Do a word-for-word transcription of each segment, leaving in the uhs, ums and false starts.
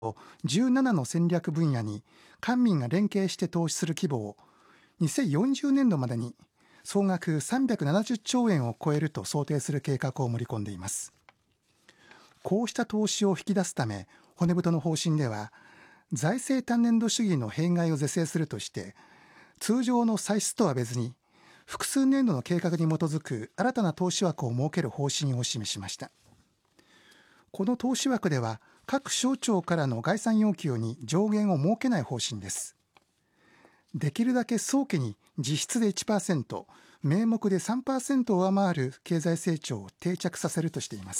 じゅうななの戦略分野に官民が連携して投資する規模をにせんよんじゅうねんどまでに総額さんびゃくななじゅっちょうえんを超えると想定する計画を盛り込んでいます。こうした投資を引き出すため、骨太の方針では財政単年度主義の弊害を是正するとして、通常の歳出とは別に複数年度の計画に基づく新たな投資枠を設ける方針を示しました。この投資枠では各省庁からの概算要求に上限を設けない方針です。できるだけ早期に実質で いちパーセント、名目で さんパーセント を上回る経済成長を定着させるとしています。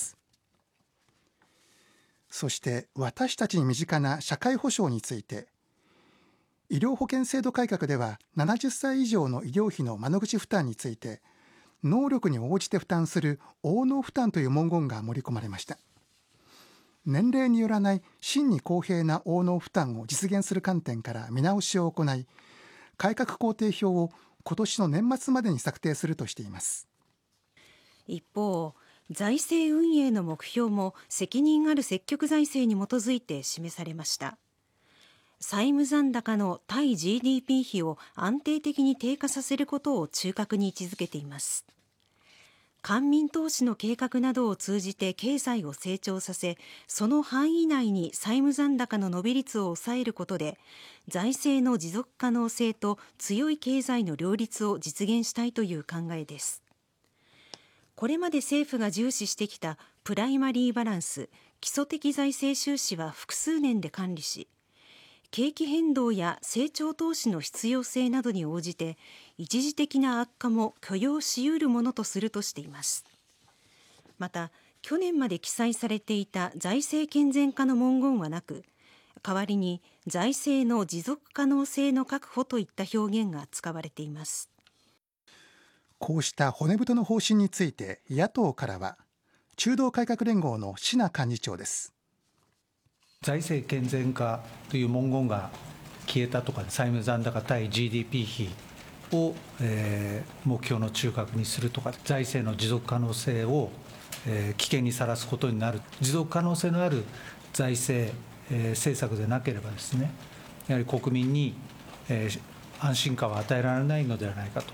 そして私たちに身近な社会保障について、医療保険制度改革ではななじゅっさい以上の医療費の窓口負担について、能力に応じて負担する応能負担という文言が盛り込まれました。年齢によらない真に公平な応能負担を実現する観点から見直しを行い、改革工程表を今年の年末までに策定するとしています。 一方、財政運営の目標も責任ある積極財政に基づいて示されました。債務残高の対 ジーディーピー 比を安定的に低下させることを中核に位置づけています。官民投資の計画などを通じて経済を成長させ、その範囲内に債務残高の伸び率を抑えることで、財政の持続可能性と強い経済の両立を実現したいという考えです。これまで政府が重視してきたプライマリーバランス、基礎的財政収支は複数年で管理し、景気変動や成長投資の必要性などに応じて一時的な悪化も許容し得るものとするとしています。また、去年まで記載されていた財政健全化の文言はなく、代わりに財政の持続可能性の確保といった表現が使われています。 こうした骨太の方針について野党からは、中道改革連合の椎名幹事長です。 財政健全化という文言が消えたとか、債務残高対 ジーディーピー 比を、えー、目標の中核にするとか、財政の持続可能性を、えー、危険にさらすことになる、持続可能性のある財政、えー、政策でなければですね、やはり国民に、えー、安心感を与えられないのではないかと。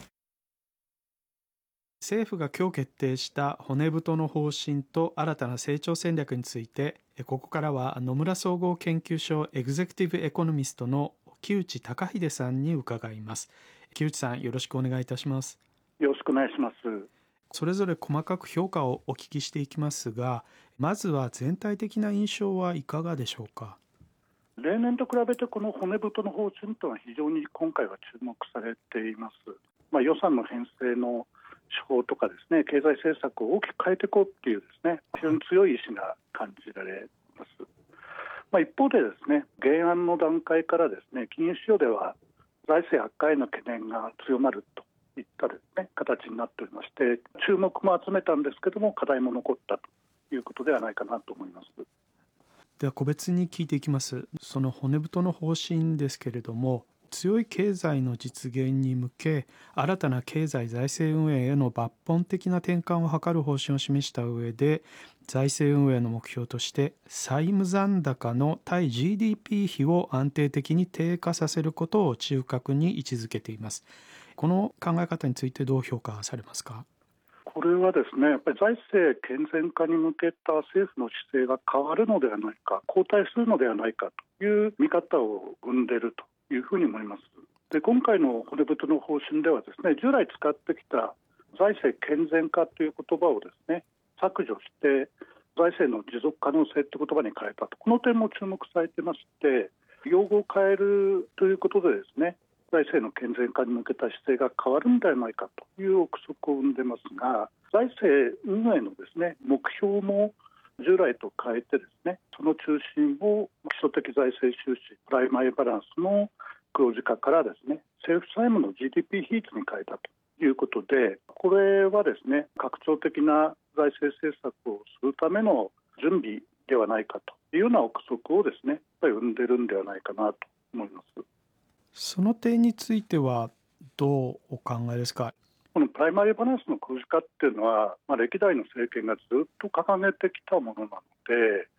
政府が今日決定した骨太の方針と新たな成長戦略について、ここからは野村総合研究所エグゼクティブエコノミストの木内登英さんに伺います。木内さん、よろしくお願いいたします。 よろしくお願いします。 それぞれ細かく評価をお聞きしていきますが、まずは全体的な印象はいかがでしょうか。 例年と比べてこの骨太の方針というのは非常に今回は注目されています。まあ、予算の編成の手法とかですね、経済政策を大きく変えていこうっていうですね、非常に強い意志が感じられます。まあ、一方でですね、原案の段階からですね、金融市場では財政悪化への懸念が強まるといったですね、形になっておりまして、注目も集めたんですけども、課題も残ったということではないかなと思います。 では個別に聞いていきます。その骨太の方針ですけれども、強い経済の実現に向け、新たな経済財政運営への抜本的な転換を図る方針を示した上で、財政運営の目標として債務残高の対 ジーディーピー 比を安定的に低下させることを中核に位置づけています。この考え方についてどう評価されますか。 これはですね、やっぱり財政健全化に向けた政府の姿勢が変わるのではないか、後退するのではないかという見方を生んでいるというふうに思います。で、今回の骨太の方針ではですね、従来使ってきた財政健全化という言葉をですね、削除して財政の持続可能性という言葉に変えたと、この点も注目されてまして、用語を変えるということでですね、財政の健全化に向けた姿勢が変わるんではないかという憶測を生んでますが、財政運営のですね、目標も従来と変えてですね、その中心を基礎的財政収支、プライマリーバランスの黒字化からですね、政府債務の ジーディーピー 比率に変えたということで、これはですね、拡張的な財政政策をするための準備ではないかというような憶測をですね、やっぱり生んでるんではないかなと思います。 その点についてはどうお考えですか。 このプライマリーバランスの黒字化っていうのは、まあ、歴代の政権がずっと掲げてきたものなので、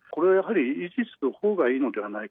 これはやはり維持する方がいいのではない